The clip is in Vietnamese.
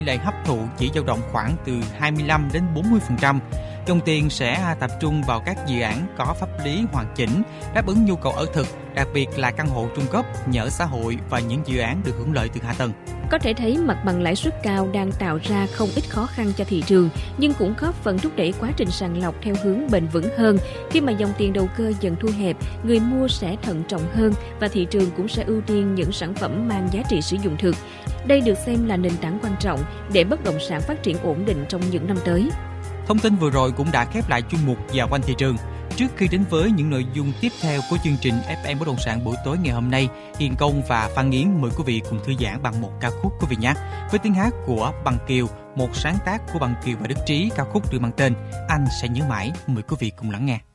lại hấp thụ chỉ dao động khoảng từ 25 đến 40%. Dòng tiền sẽ tập trung vào các dự án có pháp lý hoàn chỉnh, đáp ứng nhu cầu ở thực, đặc biệt là căn hộ trung cấp, nhà ở xã hội và những dự án được hưởng lợi từ hạ tầng. Có thể thấy mặt bằng lãi suất cao đang tạo ra không ít khó khăn cho thị trường, nhưng cũng góp phần thúc đẩy quá trình sàng lọc theo hướng bền vững hơn. Khi mà dòng tiền đầu cơ dần thu hẹp, người mua sẽ thận trọng hơn và thị trường cũng sẽ ưu tiên những sản phẩm mang giá trị sử dụng thực. Đây được xem là nền tảng quan trọng để bất động sản phát triển ổn định trong những năm tới. Thông tin vừa rồi cũng đã khép lại chuyên mục Dạo quanh thị trường. Trước khi đến với những nội dung tiếp theo của chương trình FM Bất động sản buổi tối ngày hôm nay, Hiền Công và Phan Yến mời quý vị cùng thư giãn bằng một ca khúc quý vị nhé. Với tiếng hát của Bằng Kiều, một sáng tác của Bằng Kiều và Đức Trí, ca khúc được mang tên Anh Sẽ Nhớ Mãi. Mời quý vị cùng lắng nghe.